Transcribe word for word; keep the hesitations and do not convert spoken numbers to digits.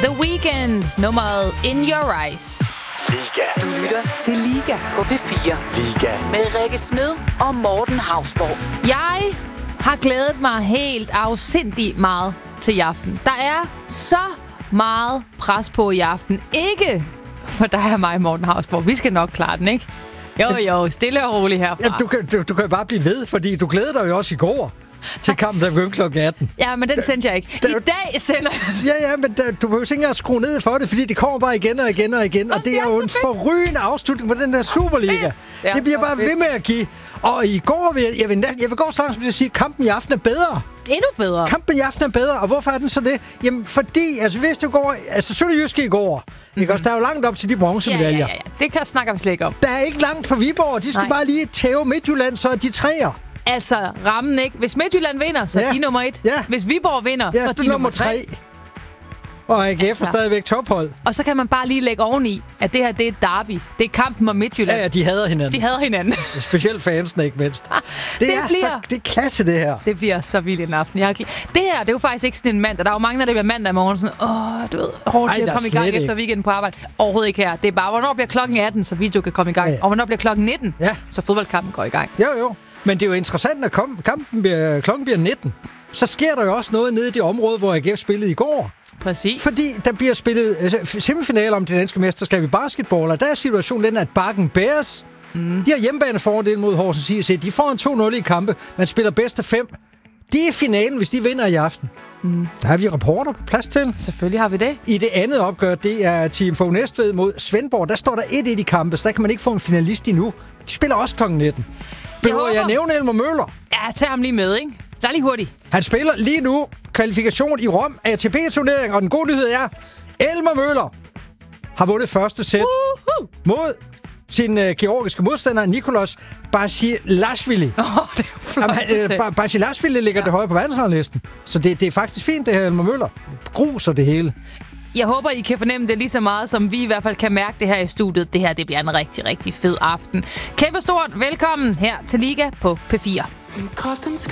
The Weeknd, nummeret In Your Eyes. Liga. Du lytter til Liga på P fire. Liga. Med Rikke Smed og Morten Hausborg. Jeg har glædet mig helt afsindigt meget til i aften. Der er så meget pres på i aften. Ikke for dig og mig, Morten Hausborg. Vi skal nok klare den, ikke? Jo, jo, stille og roligt herfra. Ja, du, kan, du, du kan bare blive ved, fordi du glæder dig jo også i går til kampen, der begyndte klokken atten. Ja, men den sendte jeg ikke. I dag sender jeg. Ja, ja, men der, du behøver ikke engang skrue ned for det, fordi det kommer bare igen og igen og igen. Og, og det er jo en forrygende afslutning på den der Superliga. Det bliver bare ved med at give. Og i går vil jeg, jeg vil, jeg vil gå så langt som at sige, at kampen i aften er bedre. Endnu bedre. Kampen i aften er bedre. Og hvorfor er den så det? Jamen, fordi, altså hvis du går, altså Sønderjyske i går, mm-hmm. ikke også, der er jo langt op til de bronzemedaljer. Ja, ja, ja, det kan snakker vi slet ikke om. Der er ikke langt fra Viborg. De skal Nej. bare lige tæve Midtjylland, så er de træer. Altså, rammen ikke. Hvis Midtjylland vinder, så er ja. de nummer et. Ja. Hvis Viborg vinder, ja, så er de nummer tre. Og A G F altså. er stadigvæk tophold. Og så kan man bare lige lægge oveni, at det her, det er et derby. Det er kampen om Midtjylland. Ja, ja, de hader hinanden. De hader hinanden. Specielt fansene, ikke mindst. Det, det, er bliver, så, det er klasse, det her. Det bliver så vildt en aften. Jeg har det her, det er jo faktisk ikke sådan en mandag. Der er jo mange, der bliver mandag morgen sådan, åh, du ved, hårdt til at komme i gang ikke. efter weekenden på arbejde. Overhovedet ikke her. Det er bare, hvornår bliver klokken atten, så video kan komme i gang. Ja. Og hvornår bliver klokken nitten, ja. så fodboldkampen går i gang. Jo, jo. Men det er jo interessant, at kampen bliver, klokken bliver nitten. Så sker der jo også noget nede i det område, hvor A G F spillede i går. Præcis. Fordi der bliver spillet altså, semifinaler om det danske mesterskab i basketball, og der er situationen den, at Bakken Bears, mm. de har hjemmebanefordel mod Horsens I F C. De får en to nul i kampe, man spiller bedst af fem. Det er finalen, hvis de vinder i aften. Mm. Der har vi rapporter på plads til. Selvfølgelig har vi det. I det andet opgør, det er Team Fogh Næstved mod Svendborg. Der står der et et i kampe, så der kan man ikke få en finalist endnu. De spiller også klokken nitten. Behøver jeg, jeg nævne Elmer Møller? Ja, tag ham lige med, ikke? Lad lige hurtigt. Han spiller lige nu kvalifikation i Rom A T P-turnering, og den gode nyhed er, Elmer Møller har vundet første sæt uh-huh. mod sin uh, georgiske modstander, Nicolas Basilashvili. Åh, oh, det er jo flot. Jamen, uh, Basilashvili ligger ja. det højere på verdensranglisten. Så det, det er faktisk fint, det her Elmer Møller. Gruser det hele. Jeg håber, I kan fornemme det lige så meget, som vi i hvert fald kan mærke det her i studiet. Det her, det bliver en rigtig, rigtig fed aften. Kæmpe stort velkommen her til Liga på P fire. I kraftens